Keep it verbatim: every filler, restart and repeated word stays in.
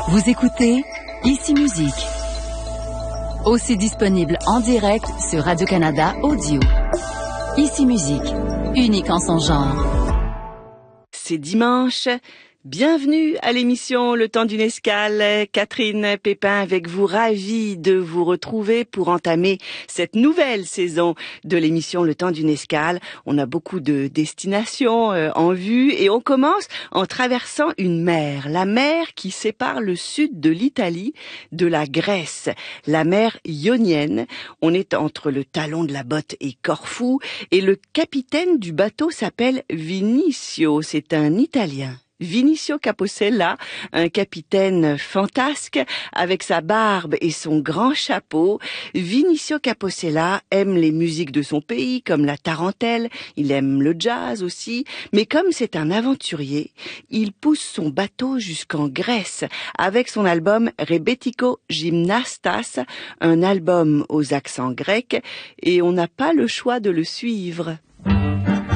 Vous écoutez Ici Musique, aussi disponible en direct sur Radio-Canada Audio. Ici Musique, unique en son genre. C'est dimanche. Bienvenue à l'émission Le Temps d'une Escale. Catherine Pépin avec vous, ravie de vous retrouver pour entamer cette nouvelle saison de l'émission Le Temps d'une Escale. On a beaucoup de destinations euh, en vue et on commence en traversant une mer, la mer qui sépare le sud de l'Italie de la Grèce, la mer Ionienne. On est entre le talon de la botte et Corfou et le capitaine du bateau s'appelle Vinicio, c'est un Italien. Vinicio Capocella, un capitaine fantasque avec sa barbe et son grand chapeau. Vinicio Capocella aime les musiques de son pays comme la tarentelle, il aime le jazz aussi, mais comme c'est un aventurier, il pousse son bateau jusqu'en Grèce avec son album Rebetiko Gymnastas, un album aux accents grecs, et on n'a pas le choix de le suivre.